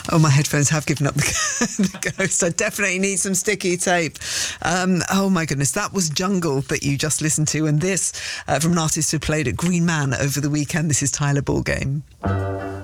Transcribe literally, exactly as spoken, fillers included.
Oh, my headphones have given up the, the ghost. I definitely need some sticky tape. Um, oh, my goodness. That was Jungle that you just listened to. And this uh, from an artist who played at Green Man over the weekend. This is Tyler Ballgame.